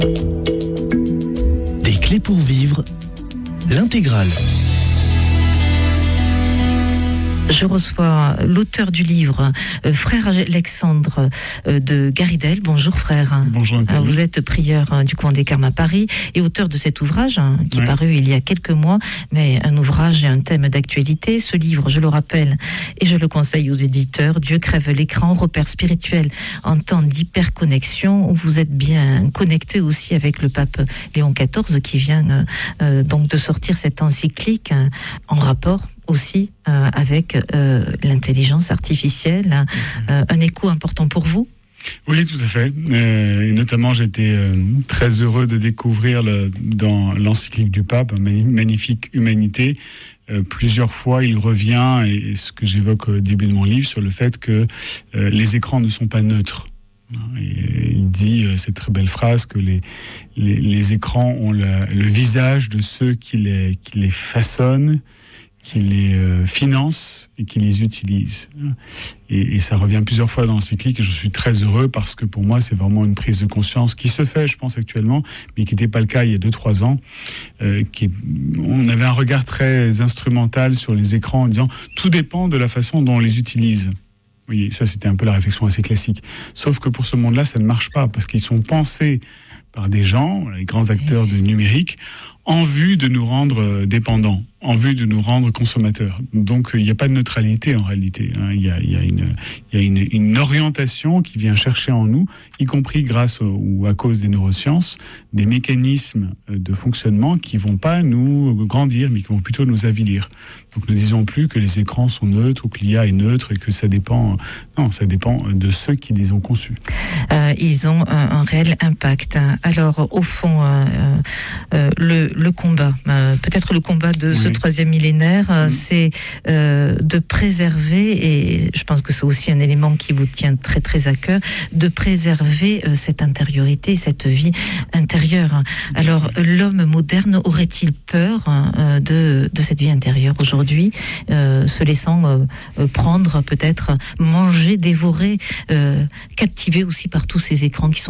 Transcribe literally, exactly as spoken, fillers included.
Des clés pour vivre, l'intégrale. Je reçois l'auteur du livre, euh, frère Alexandre euh, de Garidel. Bonjour frère. Bonjour Nathalie. Vous êtes prieur euh, du couvent des Carmes à Paris et auteur de cet ouvrage hein, qui ouais. est paru il y a quelques mois, mais un ouvrage et un thème d'actualité. Ce livre, je le rappelle et je le conseille aux éditeurs, Dieu crève l'écran, repère spirituel en temps d'hyperconnexion, où vous êtes bien connecté aussi avec le pape Léon quatorze qui vient euh, euh, donc de sortir cette encyclique euh, en rapport aussi euh, avec euh, l'intelligence artificielle, euh, un écho important pour vous? Oui, tout à fait. Euh, et notamment, j'étais euh, très heureux de découvrir le, dans l'encyclique du pape, Magnifique Humanité. Euh, plusieurs fois, il revient, et, et ce que j'évoque au début de mon livre, sur le fait que euh, les écrans ne sont pas neutres. Et il dit euh, cette très belle phrase que les, les, les écrans ont la, le visage de ceux qui les, qui les façonnent, qui les euh, financent et qui les utilisent. Et, et ça revient plusieurs fois dans l'encyclique et je suis très heureux parce que pour moi, c'est vraiment une prise de conscience qui se fait, je pense, actuellement, mais qui n'était pas le cas il y a deux trois ans. Euh, qui est, on avait un regard très instrumental sur les écrans en disant « tout dépend de la façon dont on les utilise ». Oui, ça, c'était un peu la réflexion assez classique. Sauf que pour ce monde-là, ça ne marche pas parce qu'ils sont pensés par des gens, les grands acteurs du numérique, en vue de nous rendre dépendants, en vue de nous rendre consommateurs. Donc, il n'y a pas de neutralité en réalité. Hein. Il y a, il y a, une, il y a une, une orientation qui vient chercher en nous, y compris grâce au, ou à cause des neurosciences, des mécanismes de fonctionnement qui ne vont pas nous grandir, mais qui vont plutôt nous avilir. Donc, ne disons plus que les écrans sont neutres ou que l'I A est neutre et que ça dépend... Non, ça dépend de ceux qui les ont conçus. Euh, ils ont un, un réel impact. Alors, au fond, euh, euh, le, le combat, euh, peut-être le combat de oui. ce troisième millénaire, euh, oui. c'est euh, de préserver, et je pense que c'est aussi un élément qui vous tient très très à cœur, de préserver euh, cette intériorité, cette vie intérieure. Alors, l'homme moderne aurait-il peur euh, de, de cette vie intérieure aujourd'hui, euh, se laissant euh, prendre, peut-être manger, dévorer, euh, captiver aussi par tous ces écrans qui sont